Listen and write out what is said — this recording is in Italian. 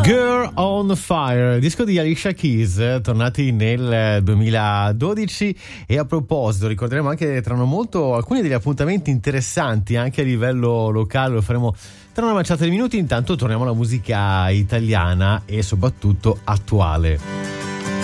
Girl on Fire, disco di Alicia Keys, tornati nel 2012. E a proposito, ricorderemo anche tra non molto alcuni degli appuntamenti interessanti anche a livello locale, lo faremo tra una manciata di minuti. Intanto torniamo alla musica italiana e soprattutto attuale.